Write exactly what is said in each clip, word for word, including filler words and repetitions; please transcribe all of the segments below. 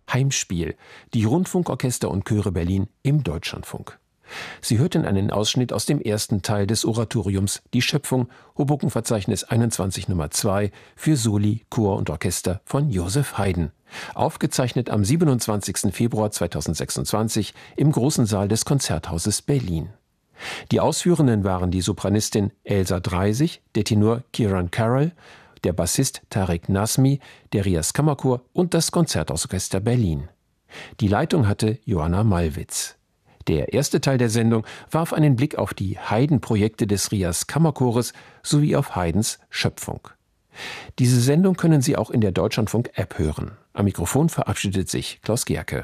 Heimspiel, die Rundfunkorchester und Chöre Berlin im Deutschlandfunk. Sie hörten einen Ausschnitt aus dem ersten Teil des Oratoriums Die Schöpfung, Hoboken-Verzeichnis einundzwanzig Nummer zwei für Soli, Chor und Orchester von Joseph Haydn. Aufgezeichnet am siebenundzwanzigsten Februar zweitausendsechsundzwanzig im Großen Saal des Konzerthauses Berlin. Die Ausführenden waren die Sopranistin Elsa Dreisig, der Tenor Kieran Carroll, der Bassist Tarek Nazmi, der Rias Kammerchor und das Konzerthausorchester Berlin. Die Leitung hatte Johanna Malwitz. Der erste Teil der Sendung warf einen Blick auf die Haydn-Projekte des Rias Kammerchores sowie auf Haydns Schöpfung. Diese Sendung können Sie auch in der Deutschlandfunk-App hören. Am Mikrofon verabschiedet sich Klaus Gerke.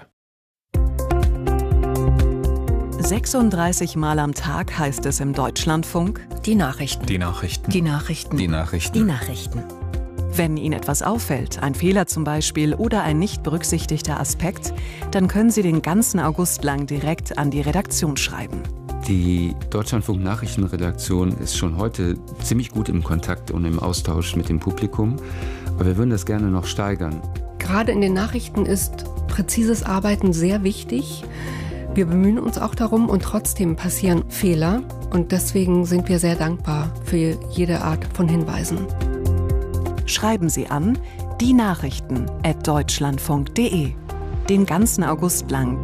sechsunddreißig Mal am Tag heißt es im Deutschlandfunk: Die Nachrichten. Die Nachrichten. Die Nachrichten. Die Nachrichten. Die Nachrichten. Wenn Ihnen etwas auffällt, ein Fehler zum Beispiel oder ein nicht berücksichtigter Aspekt, dann können Sie den ganzen August lang direkt an die Redaktion schreiben. Die Deutschlandfunk-Nachrichtenredaktion ist schon heute ziemlich gut im Kontakt und im Austausch mit dem Publikum. Aber wir würden das gerne noch steigern. Gerade in den Nachrichten ist präzises Arbeiten sehr wichtig. Wir bemühen uns auch darum und trotzdem passieren Fehler. Und deswegen sind wir sehr dankbar für jede Art von Hinweisen. Schreiben Sie an die Nachrichten at deutschlandfunk punkt de. Den ganzen August lang.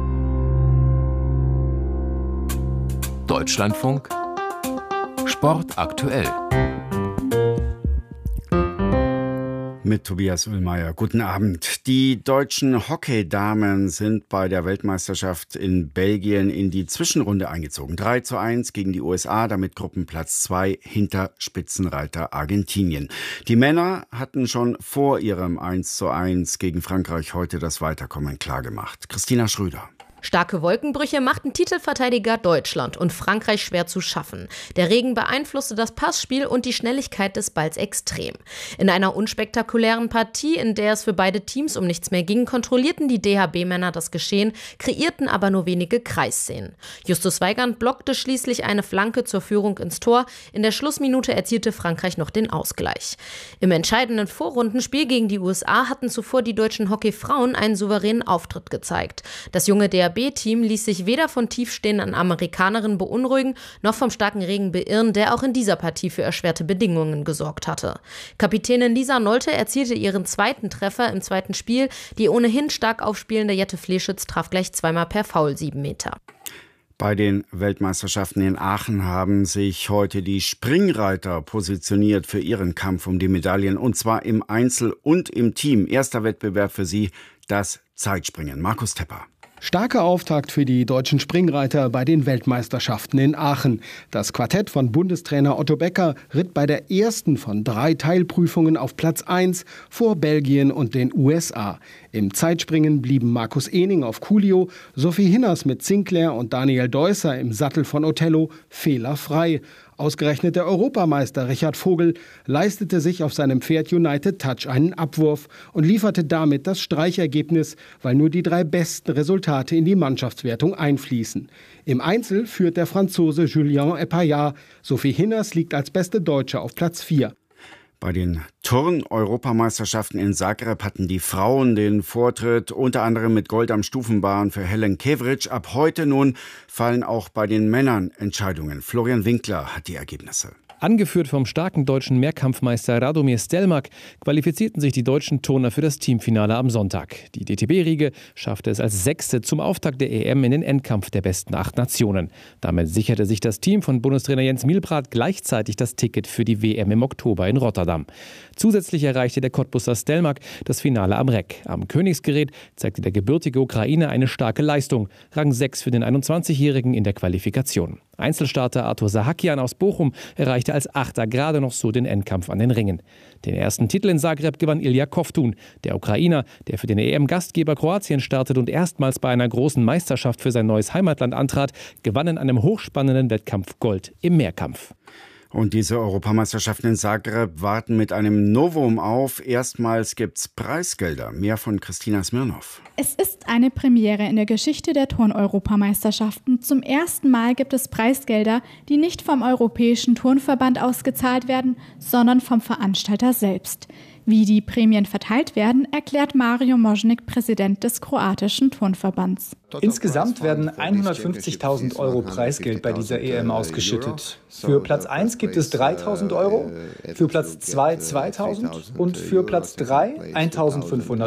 Deutschlandfunk Sport aktuell. Mit Tobias Ullmeier. Guten Abend. Die deutschen Hockeydamen sind bei der Weltmeisterschaft in Belgien in die Zwischenrunde eingezogen. drei zu eins gegen die U S A, damit Gruppenplatz zwei hinter Spitzenreiter Argentinien. Die Männer hatten schon vor ihrem eins zu eins gegen Frankreich heute das Weiterkommen klargemacht. Christina Schröder. Starke Wolkenbrüche machten Titelverteidiger Deutschland und Frankreich schwer zu schaffen. Der Regen beeinflusste das Passspiel und die Schnelligkeit des Balls extrem. In einer unspektakulären Partie, in der es für beide Teams um nichts mehr ging, kontrollierten die D H B-Männer das Geschehen, kreierten aber nur wenige Kreisszenen. Justus Weigand blockte schließlich eine Flanke zur Führung ins Tor. In der Schlussminute erzielte Frankreich noch den Ausgleich. Im entscheidenden Vorrundenspiel gegen die U S A hatten zuvor die deutschen Hockeyfrauen einen souveränen Auftritt gezeigt. Das junge D H B-Team ließ sich weder von tiefstehenden Amerikanerinnen beunruhigen, noch vom starken Regen beirren, der auch in dieser Partie für erschwerte Bedingungen gesorgt hatte. Kapitänin Lisa Nolte erzielte ihren zweiten Treffer im zweiten Spiel. Die ohnehin stark aufspielende Jette Fleschitz traf gleich zweimal per Foul sieben Meter. Bei den Weltmeisterschaften in Aachen haben sich heute die Springreiter positioniert für ihren Kampf um die Medaillen, und zwar im Einzel und im Team. Erster Wettbewerb für sie, das Zeitspringen. Markus Tepper. Starker Auftakt für die deutschen Springreiter bei den Weltmeisterschaften in Aachen. Das Quartett von Bundestrainer Otto Becker ritt bei der ersten von drei Teilprüfungen auf Platz eins vor Belgien und den U S A. Im Zeitspringen blieben Markus Ehning auf Coolio, Sophie Hinners mit Sinclair und Daniel Deusser im Sattel von Othello fehlerfrei. Ausgerechnet der Europameister Richard Vogel leistete sich auf seinem Pferd United Touch einen Abwurf und lieferte damit das Streichergebnis, weil nur die drei besten Resultate in die Mannschaftswertung einfließen. Im Einzel führt der Franzose Julien Epaillard. Sophie Hinners liegt als beste Deutsche auf Platz vier. Bei den Turn-Europameisterschaften in Zagreb hatten die Frauen den Vortritt, unter anderem mit Gold am Stufenbahn für Helen Kevric. Ab heute nun fallen auch bei den Männern Entscheidungen. Florian Winkler hat die Ergebnisse. Angeführt vom starken deutschen Mehrkampfmeister Radomir Stelmach qualifizierten sich die deutschen Turner für das Teamfinale am Sonntag. Die D T B-Riege schaffte es als Sechste zum Auftakt der E M in den Endkampf der besten acht Nationen. Damit sicherte sich das Team von Bundestrainer Jens Mielbrath gleichzeitig das Ticket für die W M im Oktober in Rotterdam. Zusätzlich erreichte der Cottbusser Stelmach das Finale am Reck. Am Königsgerät zeigte der gebürtige Ukrainer eine starke Leistung. Rang sechs für den einundzwanzigjährigen in der Qualifikation. Einzelstarter Arthur Sahakian aus Bochum erreichte als Achter gerade noch so den Endkampf an den Ringen. Den ersten Titel in Zagreb gewann Ilja Kovtun. Der Ukrainer, der für den E M-Gastgeber Kroatien startet und erstmals bei einer großen Meisterschaft für sein neues Heimatland antrat, gewann in einem hochspannenden Wettkampf Gold im Mehrkampf. Und diese Europameisterschaften in Zagreb warten mit einem Novum auf. Erstmals gibt's Preisgelder. Mehr von Christina Smirnoff. Es ist eine Premiere in der Geschichte der Turn-Europameisterschaften. Zum ersten Mal gibt es Preisgelder, die nicht vom Europäischen Turnverband ausgezahlt werden, sondern vom Veranstalter selbst. Wie die Prämien verteilt werden, erklärt Mario Možnik, Präsident des kroatischen Turnverbands. Insgesamt werden hundertfünfzigtausend Euro Preisgeld bei dieser E M ausgeschüttet. Für Platz eins gibt es dreitausend Euro, für Platz zwei zweitausend und für Platz drei eintausendfünfhundert